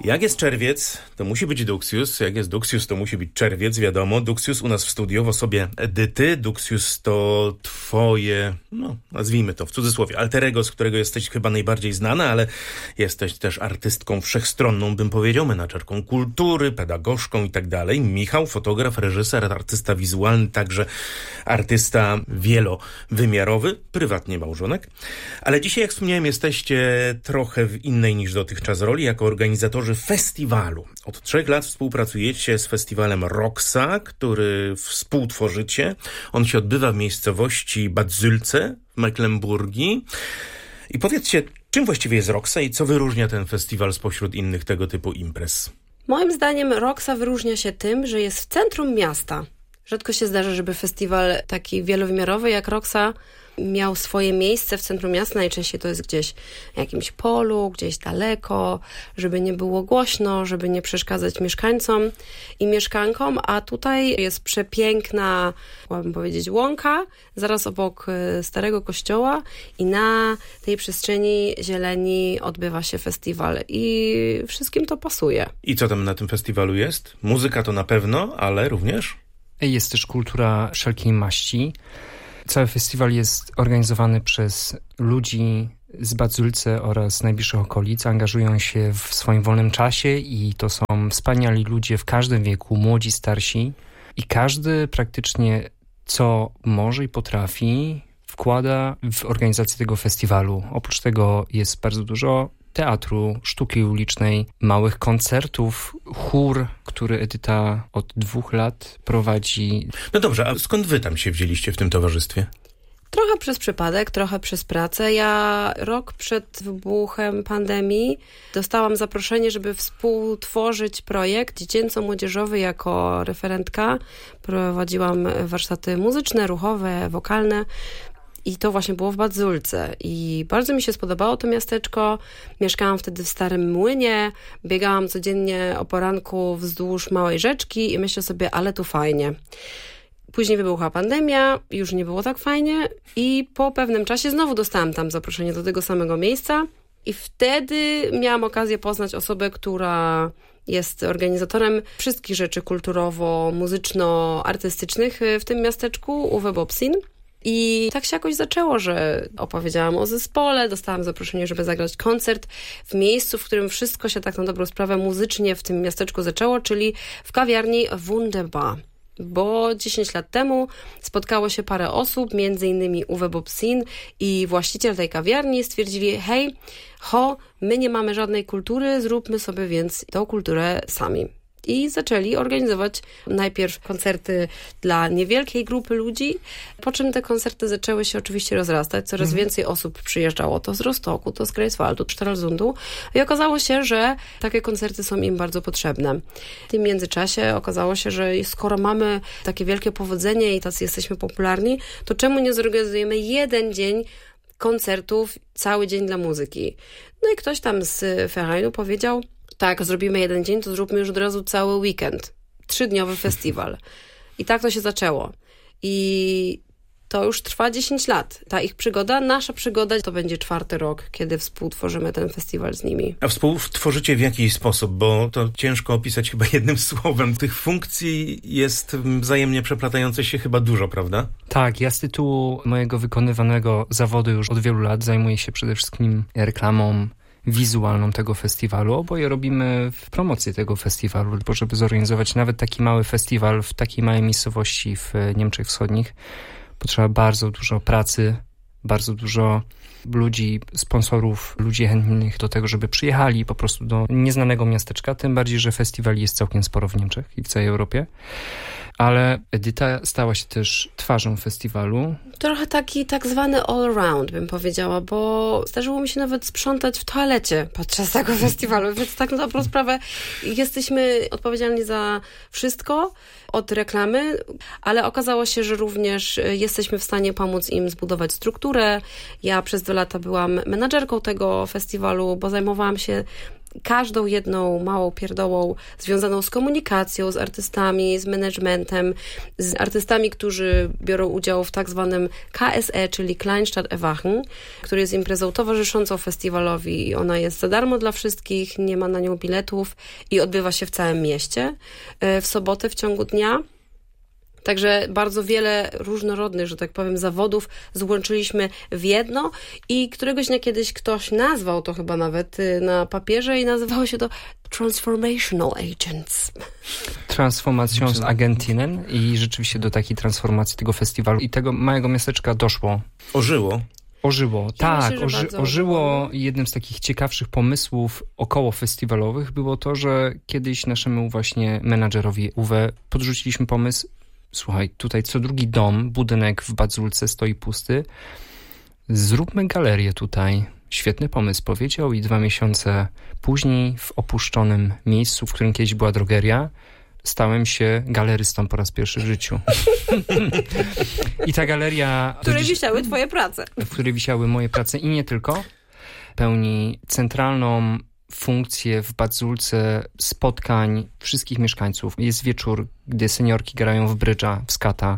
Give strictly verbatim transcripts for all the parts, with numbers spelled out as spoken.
Jak jest czerwiec, to musi być Duxius. Jak jest Duxius, to musi być czerwiec, wiadomo. Duxius u nas w studio w osobie Edyty. Duxius to twoje, no nazwijmy to w cudzysłowie, alter ego, z którego jesteś chyba najbardziej znana, ale jesteś też artystką wszechstronną, bym powiedział, menadżerką kultury, pedagogzką i tak dalej. Michał, fotograf, reżyser, artysta wizualny, także artysta wielowymiarowy, prywatnie małżonek. Ale dzisiaj, jak wspomniałem, jesteście trochę w innej niż dotychczas roli, jako organizatorzy festiwalu. Od trzech lat współpracujecie z festiwalem Roxa, który współtworzycie. On się odbywa w miejscowości Bad Sülze w Mecklenburgii. I powiedzcie, czym właściwie jest Roxa i co wyróżnia ten festiwal spośród innych tego typu imprez? Moim zdaniem Roxa wyróżnia się tym, że jest w centrum miasta. Rzadko się zdarza, żeby festiwal taki wielowymiarowy jak Roxa miał swoje miejsce w centrum miasta. Najczęściej to jest gdzieś na jakimś polu, gdzieś daleko, żeby nie było głośno, żeby nie przeszkadzać mieszkańcom i mieszkankom, a tutaj jest przepiękna, chciałabym powiedzieć, łąka, zaraz obok starego kościoła i na tej przestrzeni zieleni odbywa się festiwal i wszystkim to pasuje. I co tam na tym festiwalu jest? Muzyka to na pewno, ale również? Jest też kultura wszelkiej maści. Cały festiwal jest organizowany przez ludzi z Bad Sülze oraz najbliższych okolic. Angażują się w swoim wolnym czasie i to są wspaniali ludzie w każdym wieku, młodzi, starsi. I każdy praktycznie co może i potrafi wkłada w organizację tego festiwalu. Oprócz tego jest bardzo dużo teatru, sztuki ulicznej, małych koncertów, chór, który Edyta od dwóch lat prowadzi. No dobrze, a skąd wy tam się wzięliście w tym towarzystwie? Trochę przez przypadek, trochę przez pracę. Ja rok przed wybuchem pandemii dostałam zaproszenie, żeby współtworzyć projekt dziecięco-młodzieżowy jako referentka. Prowadziłam warsztaty muzyczne, ruchowe, wokalne. I to właśnie było w Bad Sülze. I bardzo mi się spodobało to miasteczko. Mieszkałam wtedy w Starym Młynie. Biegałam codziennie o poranku wzdłuż małej rzeczki i myślę sobie, ale tu fajnie. Później wybuchła pandemia, już nie było tak fajnie i po pewnym czasie znowu dostałam tam zaproszenie do tego samego miejsca i wtedy miałam okazję poznać osobę, która jest organizatorem wszystkich rzeczy kulturowo-muzyczno-artystycznych w tym miasteczku, Uwe Bobsin. I tak się jakoś zaczęło, że opowiedziałam o zespole, dostałam zaproszenie, żeby zagrać koncert w miejscu, w którym wszystko się tak na dobrą sprawę muzycznie w tym miasteczku zaczęło, czyli w kawiarni Wunderbar. Bo dziesięć lat temu spotkało się parę osób, między innymi Uwe Bobsin i właściciel tej kawiarni, stwierdzili, hej, ho, my nie mamy żadnej kultury, zróbmy sobie więc tą kulturę sami. I zaczęli organizować najpierw koncerty dla niewielkiej grupy ludzi, po czym te koncerty zaczęły się oczywiście rozrastać. Coraz mhm. więcej osób przyjeżdżało to z Rostoku, to z Greifswaldu, Stralsundu i okazało się, że takie koncerty są im bardzo potrzebne. W tym międzyczasie okazało się, że skoro mamy takie wielkie powodzenie i tacy jesteśmy popularni, to czemu nie zorganizujemy jeden dzień koncertów, cały dzień dla muzyki? No i ktoś tam z Vereinu powiedział, tak, zrobimy jeden dzień, to zróbmy już od razu cały weekend. Trzydniowy festiwal. I tak to się zaczęło. I to już trwa dziesięć lat. Ta ich przygoda, nasza przygoda, to będzie czwarty rok, kiedy współtworzymy ten festiwal z nimi. A współtworzycie w jaki sposób? Bo to ciężko opisać chyba jednym słowem. Tych funkcji jest wzajemnie przeplatające się chyba dużo, prawda? Tak, ja z tytułu mojego wykonywanego zawodu już od wielu lat zajmuję się przede wszystkim reklamą wizualną tego festiwalu. Oboje robimy w promocję tego festiwalu, bo żeby zorganizować nawet taki mały festiwal w takiej małej miejscowości w Niemczech Wschodnich, potrzeba bardzo dużo pracy, bardzo dużo ludzi, sponsorów, ludzi chętnych do tego, żeby przyjechali po prostu do nieznanego miasteczka, tym bardziej, że festiwali jest całkiem sporo w Niemczech i w całej Europie. Ale Edyta stała się też twarzą festiwalu. Trochę taki tak zwany all-around, bym powiedziała, bo zdarzyło mi się nawet sprzątać w toalecie podczas tego festiwalu, więc tak na dobrą sprawę jesteśmy odpowiedzialni za wszystko od reklamy, ale okazało się, że również jesteśmy w stanie pomóc im zbudować strukturę. Ja przez dwa lata byłam menadżerką tego festiwalu, bo zajmowałam się każdą jedną małą pierdołą związaną z komunikacją, z artystami, z managementem, z artystami, którzy biorą udział w tak zwanym K S E, czyli Kleinstadt Erwachen, który jest imprezą towarzyszącą festiwalowi i ona jest za darmo dla wszystkich, nie ma na nią biletów i odbywa się w całym mieście w sobotę w ciągu dnia. Także bardzo wiele różnorodnych, że tak powiem, zawodów złączyliśmy w jedno i któregoś dnia kiedyś ktoś nazwał to chyba nawet na papierze i nazywało się to Transformational Agents. Transformationsagentinnen i rzeczywiście do takiej transformacji tego festiwalu i tego małego miasteczka doszło. Ożyło. Ożyło, ja tak. myślę, oży, ożyło. Jednym z takich ciekawszych pomysłów około festiwalowych było to, że kiedyś naszemu właśnie menadżerowi Uwe podrzuciliśmy pomysł, słuchaj, tutaj co drugi dom, budynek w Bad Zulce stoi pusty. Zróbmy galerię tutaj. Świetny pomysł, powiedział i dwa miesiące później w opuszczonym miejscu, w którym kiedyś była drogeria, stałem się galerystą po raz pierwszy w życiu. I ta galeria... W której wisiały twoje prace. W której wisiały moje prace i nie tylko. Pełni centralną funkcję w Bad Zulce spotkań wszystkich mieszkańców. Jest wieczór, gdy seniorki grają w brydża, w skata.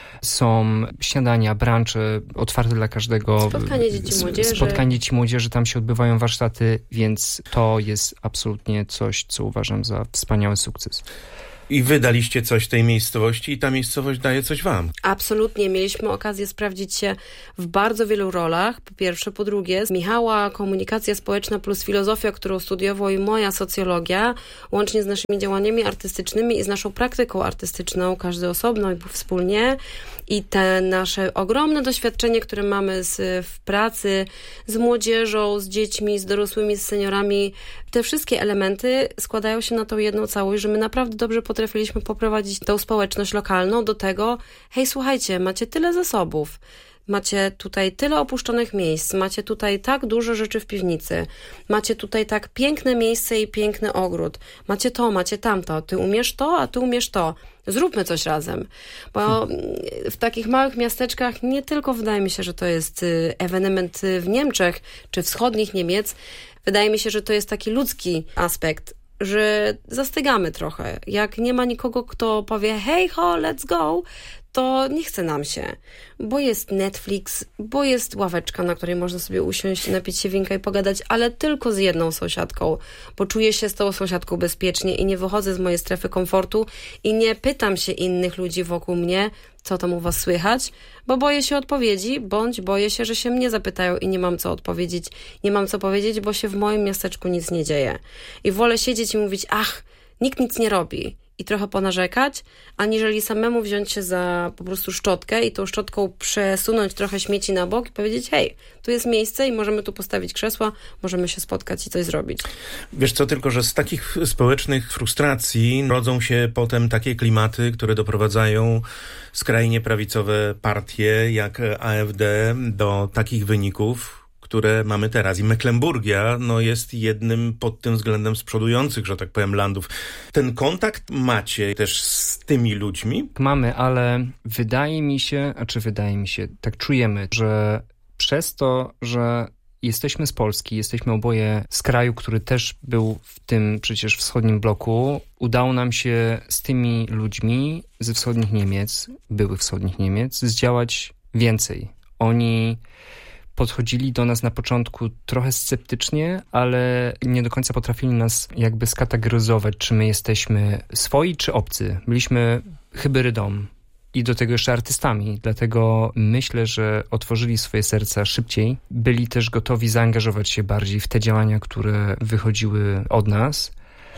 Są śniadania, brunche otwarte dla każdego. Spotkanie dzieci i młodzieży. Spotkanie dzieci i młodzieży, tam się odbywają warsztaty, więc to jest absolutnie coś, co uważam za wspaniały sukces. I wy daliście coś tej miejscowości i ta miejscowość daje coś wam. Absolutnie. Mieliśmy okazję sprawdzić się w bardzo wielu rolach. Po pierwsze. Po drugie, Michała komunikacja społeczna plus filozofia, którą studiował i moja socjologia, łącznie z naszymi działaniami artystycznymi i z naszą praktyką artystyczną, każdy osobno i wspólnie. I te nasze ogromne doświadczenie, które mamy z, w pracy z młodzieżą, z dziećmi, z dorosłymi, z seniorami, te wszystkie elementy składają się na tą jedną całość, że my naprawdę dobrze potrafiliśmy poprowadzić tą społeczność lokalną do tego, hej, słuchajcie, macie tyle zasobów, macie tutaj tyle opuszczonych miejsc, macie tutaj tak dużo rzeczy w piwnicy, macie tutaj tak piękne miejsce i piękny ogród, macie to, macie tamto, ty umiesz to, a ty umiesz to. Zróbmy coś razem, bo w takich małych miasteczkach nie tylko wydaje mi się, że to jest ewenement w Niemczech czy wschodnich Niemiec, wydaje mi się, że to jest taki ludzki aspekt, że zastygamy trochę. Jak nie ma nikogo, kto powie hej ho, let's go, to nie chce nam się, bo jest Netflix, bo jest ławeczka, na której można sobie usiąść, napić się winka i pogadać, ale tylko z jedną sąsiadką, bo czuję się z tą sąsiadką bezpiecznie i nie wychodzę z mojej strefy komfortu i nie pytam się innych ludzi wokół mnie, co tam u was słychać, bo boję się odpowiedzi, bądź boję się, że się mnie zapytają i nie mam co odpowiedzieć, nie mam co powiedzieć, bo się w moim miasteczku nic nie dzieje. I wolę siedzieć i mówić, ach, nikt nic nie robi i trochę ponarzekać, aniżeli samemu wziąć się za po prostu szczotkę i tą szczotką przesunąć trochę śmieci na bok i powiedzieć, hej, tu jest miejsce i możemy tu postawić krzesła, możemy się spotkać i coś zrobić. Wiesz co, tylko że z takich społecznych frustracji rodzą się potem takie klimaty, które doprowadzają skrajnie prawicowe partie jak A F D do takich wyników, które mamy teraz. I Mecklenburgia no, jest jednym pod tym względem z przodujących, że tak powiem, landów. Ten kontakt macie też z tymi ludźmi? Mamy, ale wydaje mi się, a czy wydaje mi się, tak czujemy, że przez to, że jesteśmy z Polski, jesteśmy oboje z kraju, który też był w tym przecież wschodnim bloku, udało nam się z tymi ludźmi ze wschodnich Niemiec, byłych wschodnich Niemiec, zdziałać więcej. Oni podchodzili do nas na początku trochę sceptycznie, ale nie do końca potrafili nas jakby skategoryzować, czy my jesteśmy swoi, czy obcy. Byliśmy hybrydą i do tego jeszcze artystami, dlatego myślę, że otworzyli swoje serca szybciej. Byli też gotowi zaangażować się bardziej w te działania, które wychodziły od nas.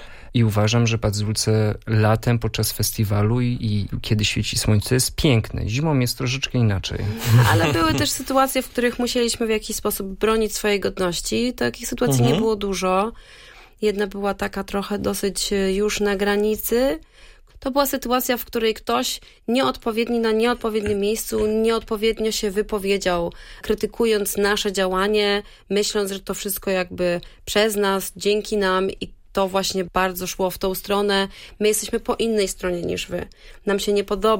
I uważam, że Bad Zulce latem podczas festiwalu i, i kiedy świeci słońce jest piękne. Zimą jest troszeczkę inaczej. Ale były też sytuacje, w których musieliśmy w jakiś sposób bronić swojej godności. Takich sytuacji mhm. nie było dużo. Jedna była taka trochę dosyć już na granicy. To była sytuacja, w której ktoś nieodpowiedni na nieodpowiednim miejscu, nieodpowiednio się wypowiedział, krytykując nasze działanie, myśląc, że to wszystko jakby przez nas, dzięki nam i to właśnie bardzo szło w tą stronę. My jesteśmy po innej stronie niż wy. Nam się nie podoba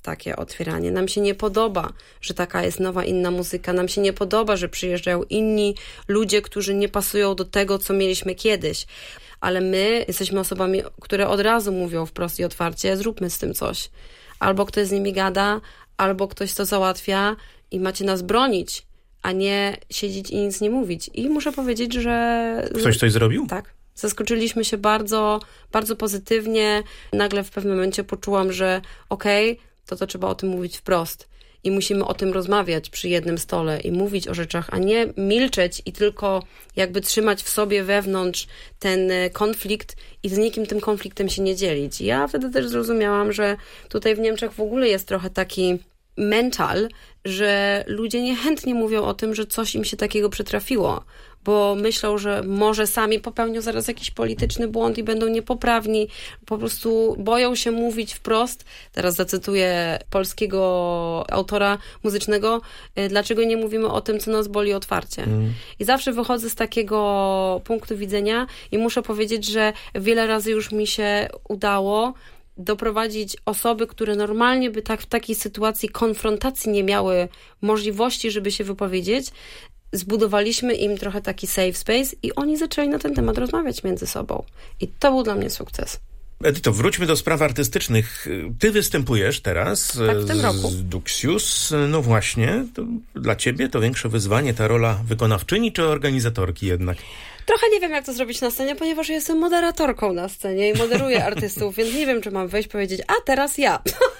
takie otwieranie. Nam się nie podoba, że taka jest nowa, inna muzyka. Nam się nie podoba, że przyjeżdżają inni ludzie, którzy nie pasują do tego, co mieliśmy kiedyś. Ale my jesteśmy osobami, które od razu mówią wprost i otwarcie, zróbmy z tym coś. Albo ktoś z nimi gada, albo ktoś to załatwia i macie nas bronić, a nie siedzieć i nic nie mówić. I muszę powiedzieć, że... Ktoś coś zrobił? Tak. Zaskoczyliśmy się bardzo, bardzo pozytywnie. Nagle w pewnym momencie poczułam, że okej, okay, to to trzeba o tym mówić wprost. I musimy o tym rozmawiać przy jednym stole i mówić o rzeczach, a nie milczeć i tylko jakby trzymać w sobie wewnątrz ten konflikt i z nikim tym konfliktem się nie dzielić. I ja wtedy też zrozumiałam, że tutaj w Niemczech w ogóle jest trochę taki mental, że ludzie niechętnie mówią o tym, że coś im się takiego przytrafiło, bo myślą, że może sami popełnią zaraz jakiś polityczny błąd i będą niepoprawni. Po prostu boją się mówić wprost. Teraz zacytuję polskiego autora muzycznego, dlaczego nie mówimy o tym, co nas boli otwarcie. Mm. I zawsze wychodzę z takiego punktu widzenia i muszę powiedzieć, że wiele razy już mi się udało doprowadzić osoby, które normalnie by tak w takiej sytuacji konfrontacji nie miały możliwości, żeby się wypowiedzieć. Zbudowaliśmy im trochę taki safe space i oni zaczęli na ten temat rozmawiać między sobą. I to był dla mnie sukces. Edyto, wróćmy do spraw artystycznych. Ty występujesz teraz tak, w tym roku. z Duxius. No właśnie, to dla ciebie to większe wyzwanie ta rola wykonawczyni czy organizatorki jednak? Trochę nie wiem, jak to zrobić na scenie, ponieważ jestem moderatorką na scenie i moderuję artystów, więc nie wiem, czy mam wejść powiedzieć, a teraz ja.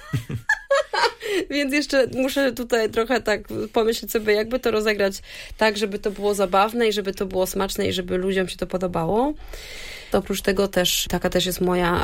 Więc jeszcze muszę tutaj trochę tak pomyśleć sobie, jakby to rozegrać tak, żeby to było zabawne i żeby to było smaczne i żeby ludziom się to podobało. Oprócz tego też, taka też jest moja